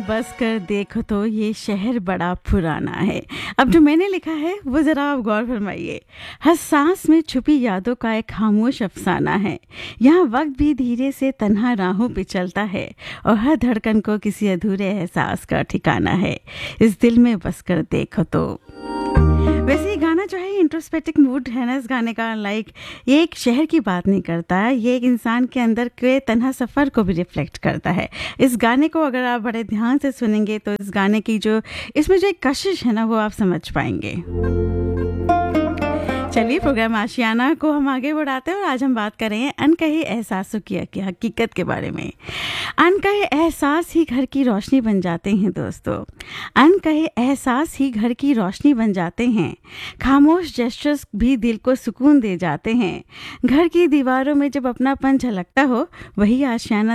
बस कर देखो तो ये शहर बड़ा पुराना है। अब जो मैंने लिखा है वो ज़रा आप गौर फरमाइए। हर सांस में छुपी यादों का एक खामोश अफसाना है। यहाँ वक्त भी धीरे से तन्हा राहों पे चलता है और हर धड़कन को किसी अधूरे एहसास का ठिकाना है। इस दिल में बस कर देखो तो। वैसे ये गाना जो है इंट्रोस्पेक्टिव मूड है ना इस गाने का। ये एक शहर की बात नहीं करता है, ये एक इंसान के अंदर के तन्हा सफ़र को भी रिफ्लेक्ट करता है। इस गाने को अगर आप बड़े ध्यान से सुनेंगे तो इस गाने की जो इसमें जो एक कशिश है ना वो आप समझ पाएंगे। चलिए प्रोग्राम आशियाना को हम आगे बढ़ाते हैं और आज हम बात करें अनकहे एहसासों की हकीकत के बारे में। अनकहे एहसास ही घर की रोशनी बन जाते हैं दोस्तों। अनकहे एहसास ही घर की रोशनी बन जाते हैं। खामोश जेस्चर्स भी दिल को सुकून दे जाते हैं। घर की दीवारों में जब अपनापन झलकता हो वही आशियाना